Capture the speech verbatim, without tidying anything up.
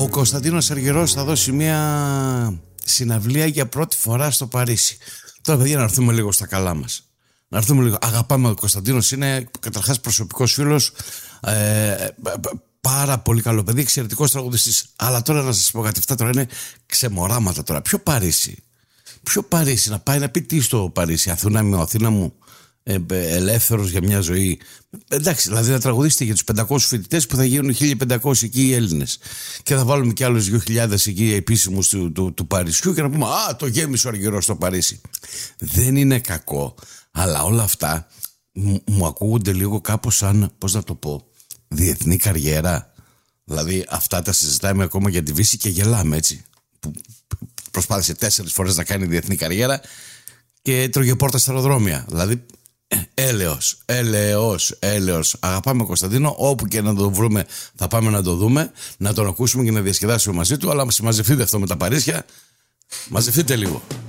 Ο Κωνσταντίνος Αργυρός θα δώσει μια συναυλία για πρώτη φορά στο Παρίσι. Τώρα, παιδιά, να έρθουμε λίγο στα καλά μας. Να έρθουμε λίγο. Αγαπάμε. Ο Κωνσταντίνος είναι καταρχάς προσωπικός φίλος. Ε, πάρα πολύ καλό παιδί, εξαιρετικός τραγουδιστής. Αλλά τώρα να σας πω κάτι, αυτά τώρα είναι ξεμοράματα τώρα. Ποιο Παρίσι? Ποιο Παρίσι? Να πάει να πει τι στο Παρίσι? Αθήνα μου, Αθήνα μου. Ε, ελεύθερος για μια ζωή. Εντάξει, δηλαδή να τραγουδήσετε για τους πεντακόσιους φοιτητές που θα γίνουν χίλια πεντακόσιοι εκεί οι Έλληνες. Και θα βάλουμε και άλλους δύο χιλιάδες εκεί επίσημους του, του, του Παρισιού και να πούμε «Α, το γέμισε ο Αργυρός στο Παρίσι». Δεν είναι κακό, αλλά όλα αυτά μου, μου ακούγονται λίγο κάπως σαν, πώς να το πω, διεθνή καριέρα. Δηλαδή αυτά τα συζητάμε ακόμα για τη Βύση και γελάμε, έτσι. Που προσπάθησε τέσσερις φορές να κάνει διεθνή καριέρα και τρώγε πόρτα στα αεροδρόμια. Δηλαδή έλεος, έλεος, έλεος. Αγαπάμε Κωνσταντίνο, όπου και να το βρούμε θα πάμε να το δούμε, να τον ακούσουμε και να διασκεδάσουμε μαζί του. Αλλά συμμαζευτείτε αυτό με τα Παρίσια. Μαζευτείτε λίγο.